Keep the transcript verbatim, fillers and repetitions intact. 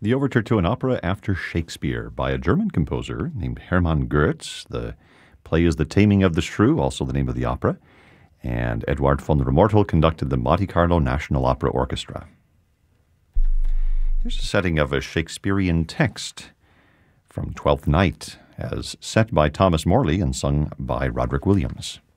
The overture to an opera after Shakespeare by a German composer named Hermann Goetz. The play is The Taming of the Shrew, also the name of the opera. And Eduard von Remortel conducted the Monte Carlo National Opera Orchestra. Here's a setting of a Shakespearean text from Twelfth Night, as set by Thomas Morley and sung by Roderick Williams.